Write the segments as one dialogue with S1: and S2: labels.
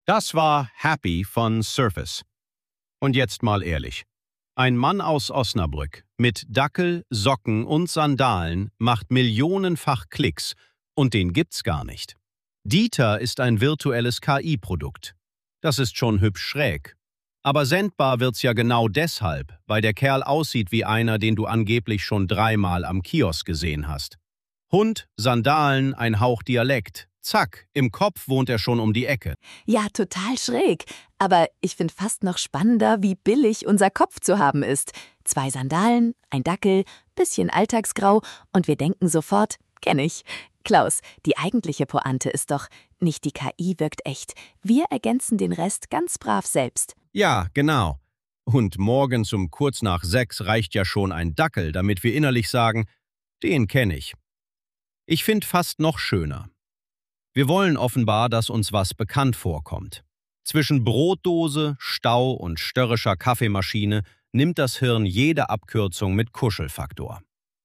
S1: Das war Happy von Surface. Und jetzt mal ehrlich. Ein Mann aus Osnabrück mit Dackel, Socken und Sandalen macht millionenfach Klicks und den gibt's gar nicht. Dieter ist ein virtuelles KI-Produkt. Das ist schon hübsch schräg. Aber sendbar wird's ja genau deshalb, weil der Kerl aussieht wie einer, den du angeblich schon 3-mal am Kiosk gesehen hast. Hund, Sandalen, ein Hauch Dialekt. Zack, im Kopf wohnt er schon um die Ecke.
S2: Ja, total schräg. Aber ich finde fast noch spannender, wie billig unser Kopf zu haben ist. 2 Sandalen, ein Dackel, bisschen Alltagsgrau und wir denken sofort, kenn ich. Klaus, die eigentliche Pointe ist doch, nicht die KI wirkt echt. Wir ergänzen den Rest ganz brav selbst.
S1: Ja, genau. Und morgens um kurz nach 6 reicht ja schon ein Dackel, damit wir innerlich sagen, den kenne ich. Ich finde fast noch schöner. Wir wollen offenbar, dass uns was bekannt vorkommt. Zwischen Brotdose, Stau und störrischer Kaffeemaschine nimmt das Hirn jede Abkürzung mit Kuschelfaktor.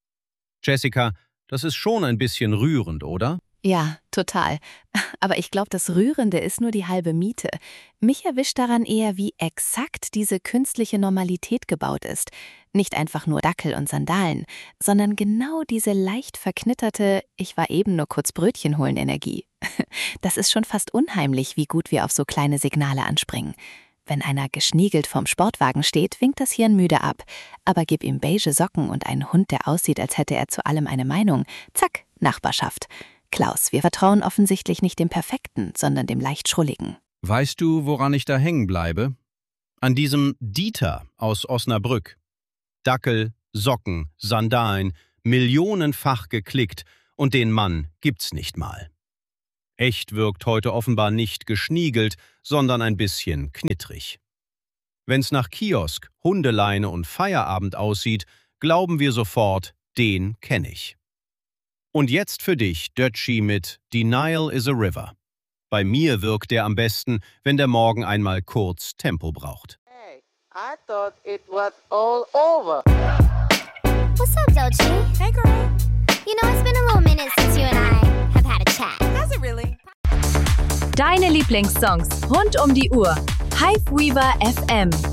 S1: Jessica, das ist schon ein bisschen rührend, oder?
S2: Ja, total. Aber ich glaube, das Rührende ist nur die halbe Miete. Mich erwischt daran eher, wie exakt diese künstliche Normalität gebaut ist. Nicht einfach nur Dackel und Sandalen, sondern genau diese leicht verknitterte „Ich war eben nur kurz Brötchen holen" Energie. Das ist schon fast unheimlich, wie gut wir auf so kleine Signale anspringen. Wenn einer geschniegelt vorm Sportwagen steht, winkt das Hirn müde ab. Aber gib ihm beige Socken und einen Hund, der aussieht, als hätte er zu allem eine Meinung. Zack, Nachbarschaft. Klaus, wir vertrauen offensichtlich nicht dem Perfekten, sondern dem leicht Schrulligen.
S1: Weißt du, woran ich da hängen bleibe? An diesem Dieter aus Osnabrück. Dackel, Socken, Sandalen, millionenfach geklickt und den Mann gibt's nicht mal. Echt wirkt heute offenbar nicht geschniegelt, sondern ein bisschen knittrig. Wenn's nach Kiosk, Hundeleine und Feierabend aussieht, glauben wir sofort, den kenne ich. Und jetzt für dich Dötschi mit Denial is a River. Bei mir wirkt der am besten, wenn der Morgen einmal kurz Tempo braucht.
S3: Hey, I thought it was all over.
S4: What's up, Dochi?
S5: Hey, girl.
S4: You know, it's been a little minute since you and I have had a chat.
S5: Has it really?
S6: Deine Lieblingssongs rund um die Uhr. Hive Weaver FM.